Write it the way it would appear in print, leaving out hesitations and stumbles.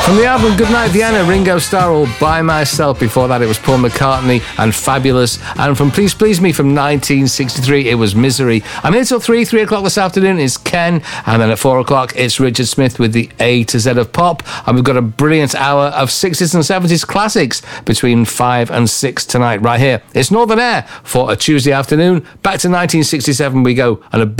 From the album Goodnight Vienna, Ringo Starr, All By Myself. Before that, it was Paul McCartney and Fabulous. And from Please Please Me from 1963, it was Misery. I'm here till 3 o'clock this afternoon is Ken. And then at 4 o'clock, it's Richard Smith with the A to Z of pop. And we've got a brilliant hour of 60s and 70s classics between 5 and 6 tonight, right here. It's Northern Air for a Tuesday afternoon. Back to 1967 we go. And a